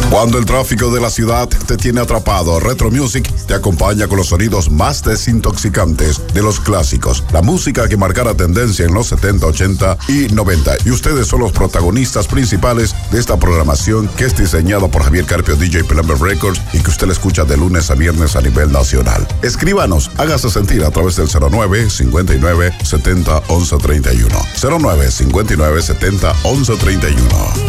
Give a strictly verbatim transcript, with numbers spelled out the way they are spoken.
Cuando el tráfico de la ciudad te tiene atrapado, Retro Music te acompaña con los sonidos más desintoxicantes de los clásicos, la música que marcara tendencia en los setenta, ochenta y noventa. Y ustedes son los protagonistas principales de esta programación que es diseñada por Javier Carpio, D J Pelamber Records, y que usted la escucha de lunes a viernes a nivel nacional. Escríbanos, hágase sentir a través del cero nueve, cincuenta y nueve, setenta, once, treinta y uno. cero nueve, cincuenta y nueve, setenta, once, treinta y uno.